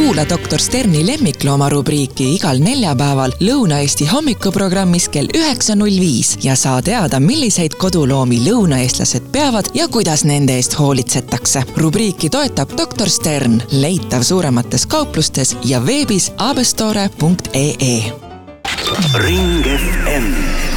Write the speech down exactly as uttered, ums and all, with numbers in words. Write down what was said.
Kuula doktor Sterni lemmiklooma rubriiki igal neljapäeval Lõuna-Eesti hommikuprogrammis kell üheksa null viis ja saa teada, milliseid koduloomi lõunaeestlased peavad ja kuidas nende eest hoolitsetakse. Rubriiki toetab doktor Stern, leitav suuremates kauplustes ja veebis abestore punkt ee. Ring F M